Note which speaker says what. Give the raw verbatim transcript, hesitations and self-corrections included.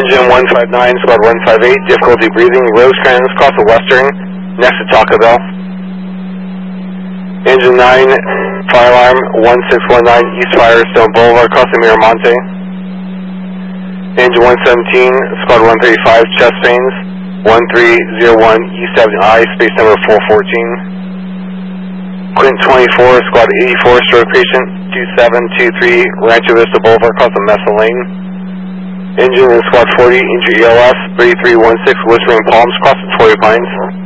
Speaker 1: Engine one five nine, squad one five eight, difficulty breathing, Rosecrans, cross the Western, next to Taco Bell. Engine nine, fire alarm, one six one nine, East Firestone Boulevard, cross the Miramonte. Engine one seventeen, squad one thirty-five, chest pains, one three zero one, East Avenue I, space number four fourteen. Clinton twenty-four, squad eighty-four, stroke patient, two seven two three, Rancho Vista Boulevard, cross the Mesa Lane. Engine in squad forty, injury E L S, thirty-three one six, Whispering Palms, cross the Torrey Pines.